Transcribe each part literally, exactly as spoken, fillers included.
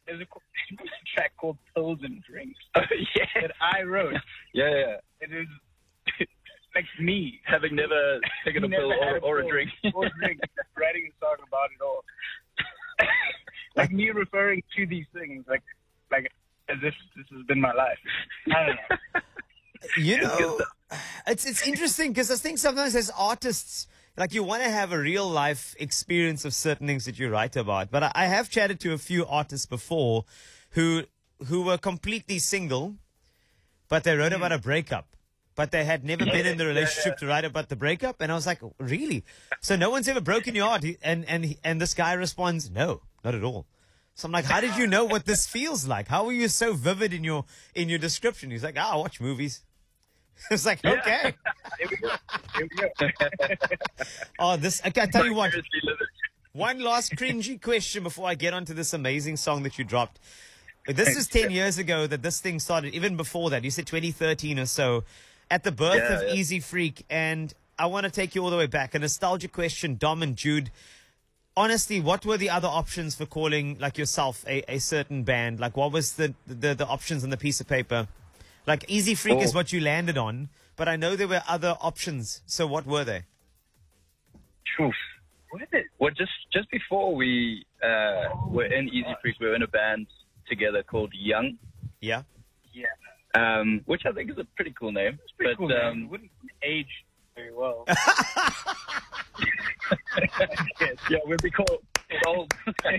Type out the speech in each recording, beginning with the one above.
there's a, there's a track called Pills and Drinks Oh, yeah. that I wrote. Yeah, yeah. It is like me. Having never taken a Never pill had or, or a pill drink. or a drink. Writing a song about it all. Like me referring to these things, like like as if this has been my life. I don't know. You know, it's it's interesting because I think sometimes as artists, like you want to have a real life experience of certain things that you write about. But I, I have chatted to a few artists before who who were completely single, but they wrote about a breakup. But they had never been in the relationship to write about the breakup. And I was like, really? So no one's ever broken your heart? He- And, and, and this guy responds, no, not at all. So I'm like, how did you know what this feels like? How were you so vivid in your, in your description? He's like, ah, I watch movies. It's like, okay. Here we go. Here we go. Oh, this, okay, I tell you what, Seriously, live it. one last cringy question before I get onto this amazing song that you dropped. This is ten years ago that this thing started, even before that. You said twenty thirteen or so, at the birth Yeah, of yeah. Easy Freak. And I want to take you all the way back. A nostalgia question, Dom and Jude. Honestly, what were the other options for calling, like yourself, a, a certain band? Like, what was the, the, the options on the piece of paper? Like, Easy Freak is Oh. what you landed on, but I know there were other options. So what were they? Oof. What is it? Well, just just before we uh, were in Easy Freak, we were in a band together called Young, Yeah? Yeah. um, which I think is a pretty cool name. It's pretty but cool, man. um, It wouldn't age very well. yeah, we'd be called old.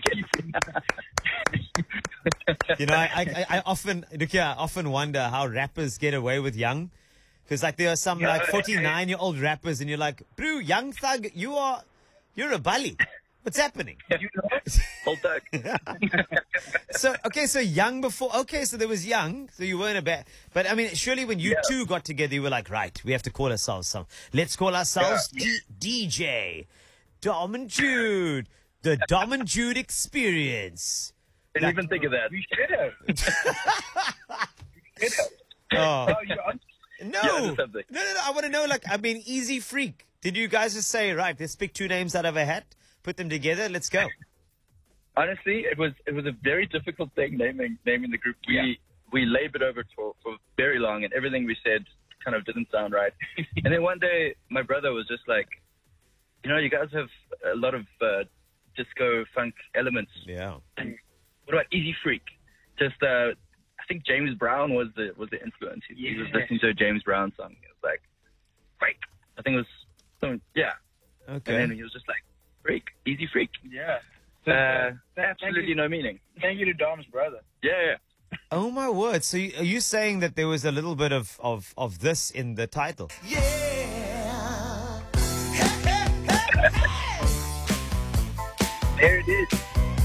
You know, I, I, I often, look here, I often wonder how rappers get away with Young. Because, like, there are some, like, forty-nine-year-old rappers, and you're like, bro, Young Thug, you are, you're a bully. What's happening? You know? Old Doug. So, okay, so Young before, okay, so there was Young, so you weren't a bad, but I mean, surely when you Yeah. two got together, you were like, right, we have to call ourselves some, let's call ourselves Yeah. D- DJ, Dom and Jude, the Dom and Jude Experience. Didn't even think of that. We should have. We should have. Oh. Oh, you're on- No, Yeah, no, there's something. no, no, I want to know, like, I mean, Easy Freak. Did you guys just say, right, let's pick two names out of a hat, put them together, let's go? Honestly, it was it was a very difficult thing naming naming the group. We Yeah. we labored over it for, for very long, and everything we said kind of didn't sound right. And then one day, my brother was just like, you know, you guys have a lot of uh, disco funk elements. Yeah. What about Easy Freak? Just uh, I think James Brown was the was the influence. He, he was Yeah. listening to a James Brown song. It was like, freak. I think it was something. Yeah. Okay. And then he was just like, freak, Easy Freak. Yeah. Uh, Thank absolutely you. no meaning. Thank you to Dom's brother. Yeah, yeah. Oh my word! So you, are you saying that there was a little bit of of of this in the title? Yeah.